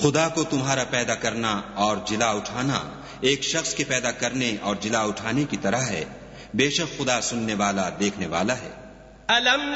खुदा को तुम्हारा पैदा करना और जिला उठाना एक शख्स के पैदा करने और जिला उठाने की तरह है। बेशक खुदा सुनने वाला देखने वाला है।